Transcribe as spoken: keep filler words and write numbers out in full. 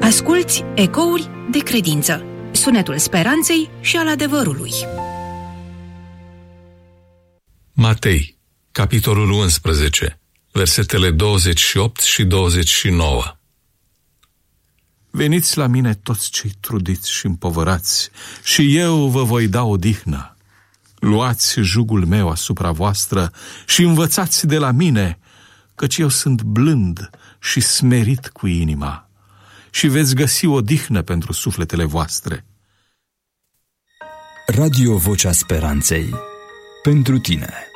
Asculți Ecouri de credință, sunetul speranței și al adevărului. Matei, capitolul unsprezece, versetele douăzeci și opt și douăzeci și nouă. Veniți la mine toți cei trudiți și împovărați, și eu vă voi da odihnă. Luați jugul meu asupra voastră și învățați de la mine, căci eu sunt blând și smerit cu inima, și veți găsi odihnă pentru sufletele voastre. Radio Vocea Speranței, pentru tine.